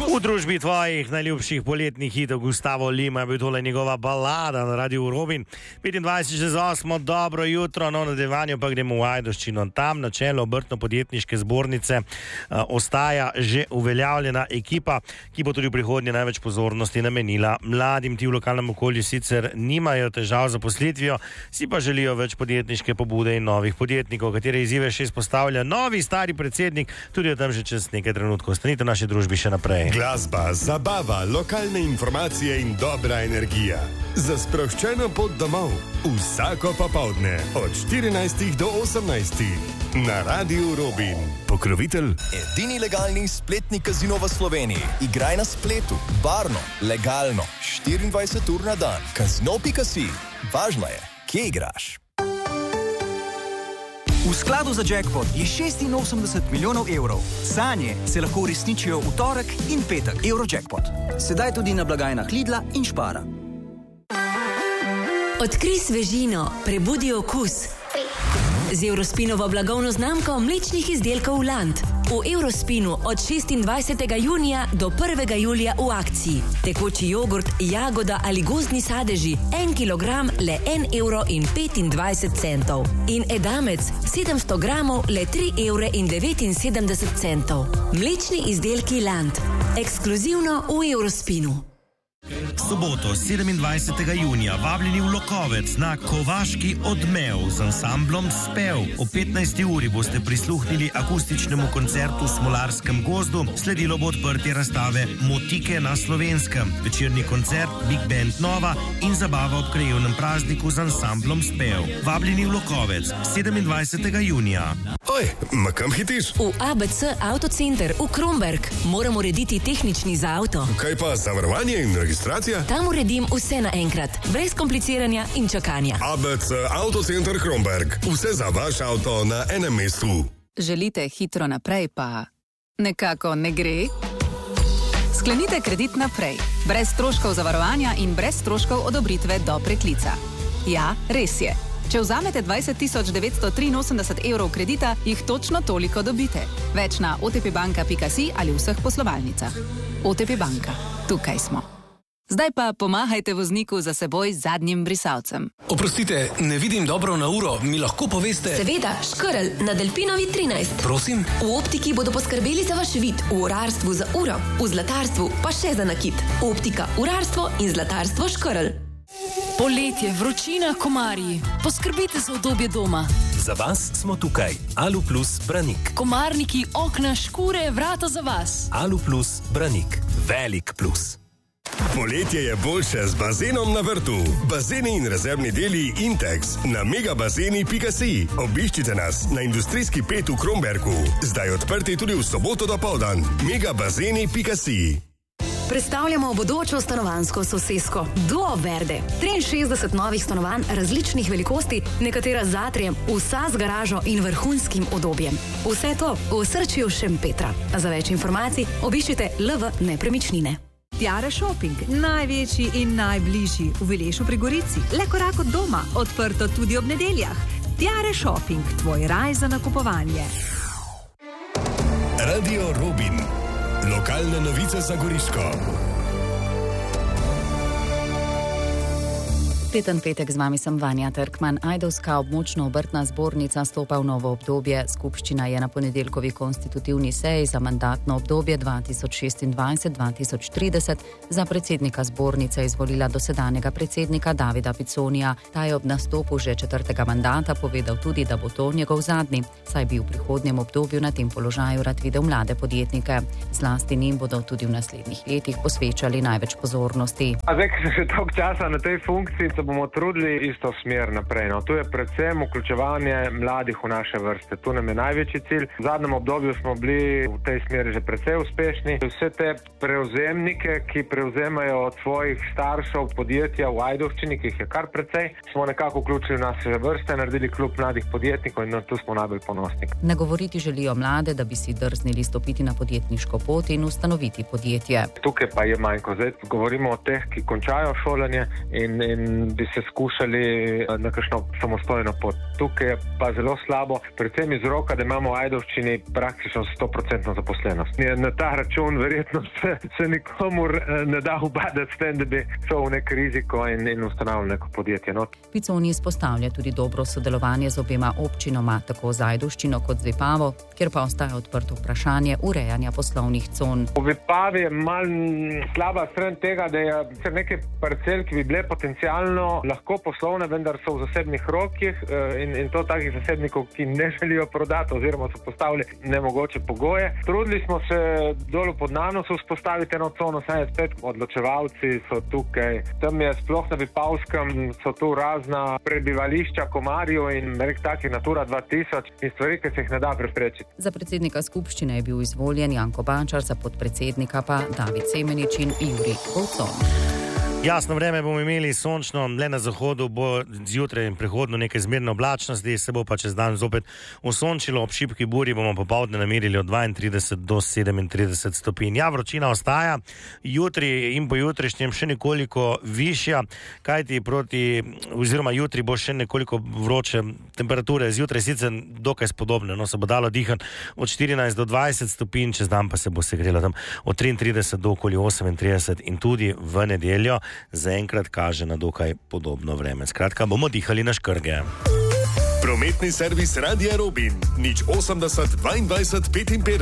V družbi tvojih najljubših poletnih hitov Gustavo Lima je bil tole njegova balada na Radiu Robin. 25:08, dobro jutro, no nadaljevanju pa gremo v Ajdovščino. Tam na čelu obrtno-podjetniške zbornice ostaja že uveljavljena ekipa, ki bo tudi v prihodnje največ pozornosti namenila mladim. Ti v lokalnem okolju sicer nimajo težav z zaposlitvijo, si pa želijo več podjetniške pobude in novih podjetnikov, katere izzive še izpostavlja novi stari predsednik, tudi o tem že čez nekaj trenutkov. Ostanite v naši družbi še naprej. Glasba, zabava, lokalne informacije in dobra energija. Za sproščeno pot domov. Vsako popoldne od 14 do 18 na Radiu Robin. Pokrovitelj. Edini legalni spletni kazino v Sloveniji. Igraj na spletu. Varno, legalno. 24 ur na dan. Kazino.si. Važno je, kje igraš. V skladu za jackpot je 86 milijonov evrov. Sanje se lahko uresničijo v torek in petek. Eurojackpot. Sedaj tudi na blagajnah Lidla in Spara. Odkrij svežino, prebudi okus. Z Eurospinovo blagovno znamko mlečnih izdelkov Land. V Eurospinu od 26. junija do 1. julija v akciji. Tekoči jogurt, jagoda ali gozdni sadeži 1 kilogram le 1,25 €. In edamec 700 gramov le 3,79 €. Mlečni izdelki Land. Ekskluzivno v Eurospinu. Soboto, 27. junija, vabljeni v Lokovec na Kovaški odmev z ansamblom Spev. O 15. uri boste prisluhnili akustičnemu koncertu v Smolarskem gozdu, sledilo bo odprtje razstave Motike na Slovenskem, večerni koncert Big Band Nova in zabava ob krajevnem prazniku z ansamblom Spev. Vabljeni v Lokovec, 27. junija. Oj, ma kam hitiš? V ABC Autocenter v Kromberk. Moram urediti tehnični za avto. Kaj pa zavarovanje in registracija? Tam uredim vse naenkrat, brez kompliciranja in čakanja. ABC Autocenter Kromberk. Vse za vaš avto na enem mestu. Želite hitro naprej, pa nekako ne gre? Sklenite kredit naprej. Brez stroškov zavarovanja in brez stroškov odobritve do preklica. Ja, res je. Če vzamete 20.983 evrov kredita, jih točno toliko dobite. Več na otpbanka.si ali vseh poslovalnicah. OTP Banka. Tukaj smo. Zdaj pa pomahajte vozniku za seboj z zadnjim brisalcem. Oprostite, ne vidim dobro na uro, mi lahko poveste? Seveda, Škrl na Delpinovi 13. Prosim? V optiki bodo poskrbeli za vaš vid, v urarstvu za uro, v zlatarstvu pa še za nakit. Optika, urarstvo in zlatarstvo Škrl. Poletje, vročina, komarji. Poskrbite za udobje doma. Za vas smo tukaj. Alu Plus Branik. Komarniki, okna, škure, vrata za vas. Alu Plus Branik. Velik plus. Poletje je boljše z bazenom na vrtu. Bazeni in rezervni deli Intex na megabazeni.si. Obiščite nas na industrijski 5 v Kromberku. Zdaj odprti tudi v soboto dopoldan. megabazeni.si. Predstavljamo bodočo stanovanjsko sosesko Duo Verde. 63 novih stanovanj različnih velikosti, nekatera z atrijem, vsa z garažo in vrhunskim udobjem. Vse to v osrčju Šempetra. Za več informacij obiščite LV Nepremičnine. Tiare Shopping, največji in najbližji v Vilešu pri Gorici. Le korak od doma, odprto tudi ob nedeljah. Tiare Shopping, tvoj raj za nakupovanje. Radio Robin. Lokalne novice za Goriško. Leten petek, z vami sem Vanja Trkman. Ajdovska območno obrtna zbornica stopa v novo obdobje. Skupščina je na ponedeljkovi konstitutivni seji za mandatno obdobje 2026-2030 za predsednika zbornice izvolila dosedanjega predsednika Davida Piconija. Ta je ob nastopu že 4. mandata povedal tudi, da bo to njegov zadnji, saj bi v prihodnjem obdobju na tem položaju rad videl mlade podjetnike. Zlasti njim bodo tudi v naslednjih letih posvečali največ pozornosti. Zdaj, ker sem še toliko časa na tej funkciji, se bomo trudili isto smer naprej. No, tu je predvsem vključevanje mladih v naše vrste. Tu nam je največji cilj. V zadnjem obdobju smo bili v tej smeri že precej uspešni. Vse te prevzemnike, ki prevzemajo od svojih staršev podjetja v Ajdovščini, ki jih je kar precej, smo nekako vključili v naše vrste, naredili klub mladih podjetnikov in tu smo najbolj ponosni. Nagovoriti želijo mlade, da bi si drznili stopiti na podjetniško pot in ustanoviti podjetje. Tukaj pa je manjko. Zdaj govorimo o teh, ki končajo šolanje in bi se skušali na kakšno samostojno pot. Tukaj je pa zelo slabo, predvsem iz roka, da imamo v Ajdovščini praktično 100% zaposlenost. Na ta račun verjetno se nikomur ne da ubadati s tem, da bi šel v nek riziko in ustanovil neko podjetje. No. Picconi izpostavlja tudi dobro sodelovanje z obema občinoma, tako z Ajdovščino kot z Vipavo, kjer pa ostaja odprto vprašanje urejanja poslovnih con. V Vipavi je malo slaba stran tega, da je nekaj parcel, ki bi bile potencialno lahko poslovne, vendar so v zasebnih rokih in to takih zasebnikov, ki ne želijo prodati oziroma so postavili nemogoče pogoje. Trudili smo se dolu pod Nanosu vzpostaviti eno cono, saj je spet odločevalci so tukaj. Tam je sploh na Vipavskem, so tu razna prebivališča komarjev in takih Natura 2000 in stvari, ki se jih ne da preprečiti. Za predsednika skupščine je bil izvoljen Janko Bančar, za podpredsednika pa David Semenič in Jurij Bovcon. Jasno vreme bomo imeli sončno, le na zahodu bo zjutraj prehodno nekaj zmerne oblačnosti, se bo pa čez dan zopet osončilo, ob šibki burji bomo popoldne namerili od 32 do 37 stopinj. Ja, vročina ostaja, jutri in pojutrišnjem še nekoliko višja, kajti jutri bo še nekoliko vroče temperature, zjutraj sicer dokaj spodobne, no se bo dalo dihati od 14 do 20 stopinj, čez dan pa se bo segrelo tam od 33 do okoli 38 in tudi v nedeljo zaenkrat kaže na dokaj podobno vreme. Skratka, bomo dihali na škrge. Prometni servis Radia Robin, 080 22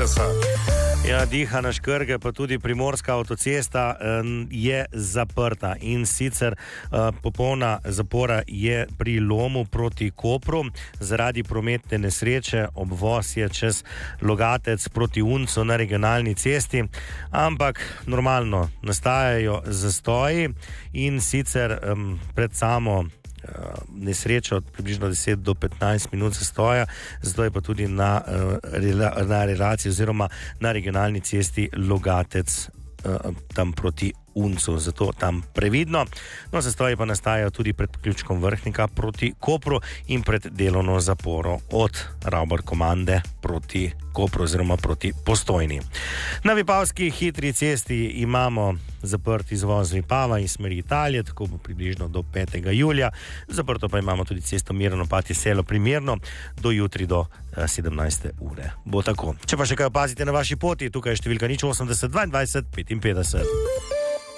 55. Ja, diha na škrge, pa tudi primorska avtocesta je zaprta in sicer popolna zapora je pri lomu proti Kopru zaradi prometne nesreče. Obvoz je čez Logatec proti Uncu na regionalni cesti, ampak normalno nastajajo zastoji in sicer pred samo nesrečo približno 10 do 15 minut zastoja, zato je pa tudi na relaciji oziroma na regionalni cesti Logatec tam proti Uncu, zato tam previdno. No, zastoji pa nastajajo tudi pred priključkom Vrhnika proti Kopru in pred delovno zaporo od Ravbar komande proti Kopru oziroma proti Postojni. Na Vipavski hitri cesti imamo zaprt izvoz Vipava iz smeri Italije, tako bo približno do 5. julija. Zaprto pa imamo tudi cesto Mirno Opatje Selo primerno do jutri do 17. ure. Bo tako. Če pa še kaj opazite na vaši poti, tukaj je številka 080 22 55.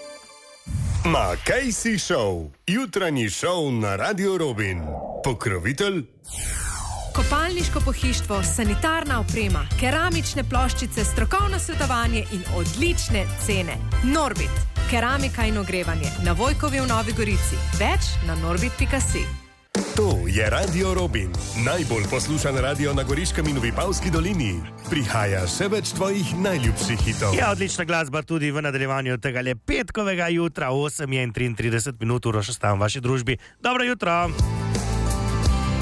Ma Casey Show, jutranji šov na Radio Robin. Pokrovitelj? Kopalniško pohištvo, sanitarna oprema, keramične ploščice, strokovno svetovanje in odlične cene. Norbit, keramika in ogrevanje na Vojkovi v Novi Gorici. Več na norbit.si. To je Radio Robin, najbolj poslušan radio na Goriškem in v Vipavski dolini. Prihaja še več tvojih najljubših hitov. Ja, odlična glasba tudi v nadaljevanju tega petkovega jutra, 8:33 minut, Uroš ostajam v vaši družbi. Dobro jutro!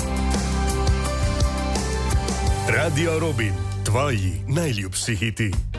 Radio Robin, tvoji najljubši hiti.